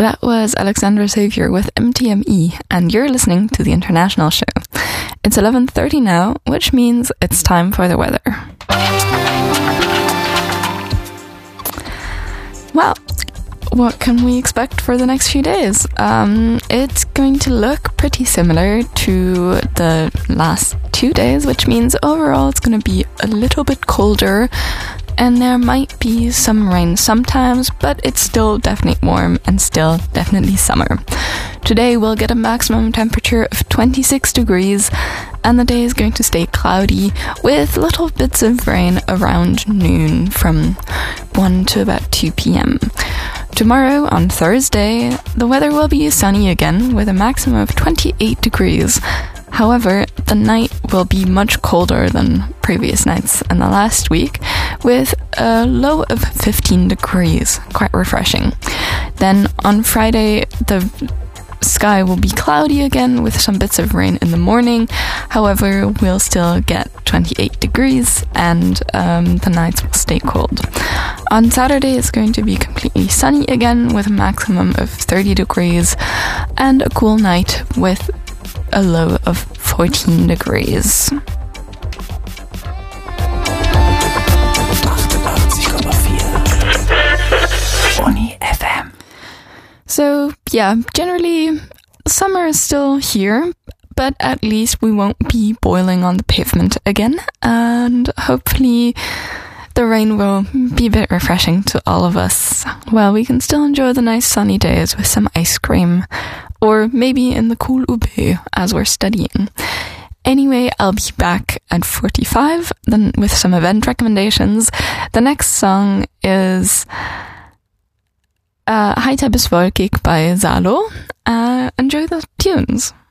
That was Alexandra Xavier with MTME, and you're listening to The International Show. It's 11:30 now, which means it's time for the weather. Well, what can we expect for the next few days? It's going to look pretty similar to the last 2 days, which means overall it's going to be a little bit colder, and there might be some rain sometimes, but it's still definitely warm and still definitely summer. Today we'll get a maximum temperature of 26 degrees, and the day is going to stay cloudy with little bits of rain around noon from 1 to about 2 p.m. Tomorrow, on Thursday, the weather will be sunny again with a maximum of 28 degrees. However, the night will be much colder than previous nights in the last week, with a low of 15 degrees, quite refreshing. Then on Friday, the sky will be cloudy again with some bits of rain in the morning. However, we'll still get 28 degrees and the nights will stay cold. On Saturday, it's going to be completely sunny again with a maximum of 30 degrees and a cool night with a low of 14 degrees. So, yeah, generally, summer is still here, but at least we won't be boiling on the pavement again, and hopefully the rain will be a bit refreshing to all of us. Well, we can still enjoy the nice sunny days with some ice cream, or maybe in the cool ube as we're studying. Anyway, I'll be back at 45 then with some event recommendations. The next song is Heiter bis wolkig by Salo. Enjoy the tunes.